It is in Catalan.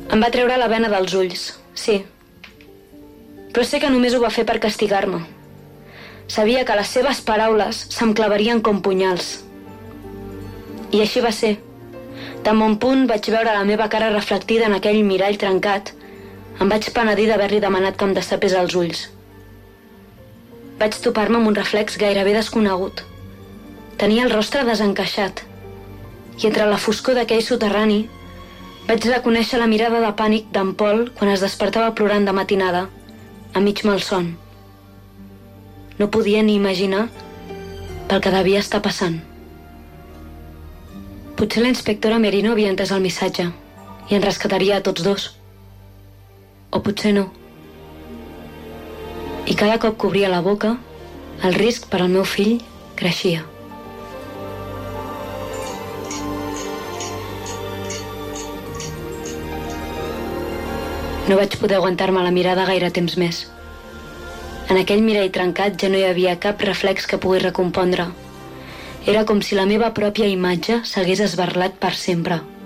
Em va treure la bena dels ulls, sí. Però sé que només ho va fer per castigar-me. Sabia que les seves paraules se'm clavarien com punyals. I així va ser. Tan bon punt vaig veure la meva cara reflectida en aquell mirall trencat, em vaig penedir d'haver-li demanat que em destapés els ulls. Vaig topar-me amb un reflex gairebé desconegut. Tenia el rostre desencaixat i entre la foscor d'aquell soterrani vaig reconèixer la mirada de pànic d'en Paul quan es despertava plorant de matinada, a mig malson. No podia ni imaginar pel que devia estar passant. Potser la inspectora Merino havia entès el missatge i ens rescataria a tots dos. O potser no. I cada cop que obria la boca, el risc per al meu fill creixia. No vaig poder aguantar-me la mirada gaire temps més. En aquell mirall trencat ja no hi havia cap reflex que pogués recompondre. Era com si la meva pròpia imatge s'hagués esberlat per sempre.